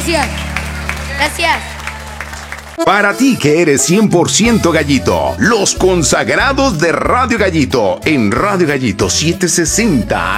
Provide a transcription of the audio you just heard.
Gracias. Gracias. Para ti que eres 100% gallito, los consagrados de Radio Gallito en Radio Gallito 760